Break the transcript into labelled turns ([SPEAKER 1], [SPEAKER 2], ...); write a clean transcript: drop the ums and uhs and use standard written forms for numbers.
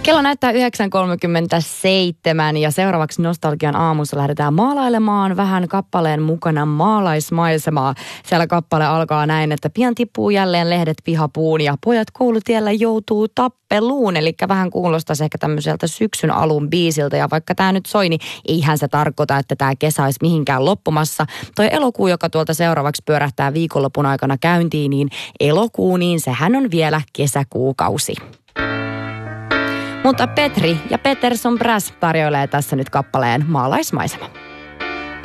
[SPEAKER 1] Kello näyttää 9.37 ja seuraavaksi Nostalgian aamussa lähdetään maalailemaan vähän kappaleen mukana maalaismaisemaa. Siellä kappale alkaa näin, että pian tippuu jälleen lehdet pihapuun ja pojat koulutiellä joutuu tappeluun. Eli vähän kuulostaisi ehkä tämmöiseltä syksyn alun biisiltä ja vaikka tämä nyt soi, niin eihän se tarkoita, että tämä kesä olisi mihinkään loppumassa. Toi elokuu, joka tuolta seuraavaksi pyörähtää viikonlopun aikana käyntiin, niin elokuu, niin sehän on vielä kesäkuukausi. Mutta Petri ja Peterson Brass tarjoilee tässä nyt kappaleen maalaismaisema.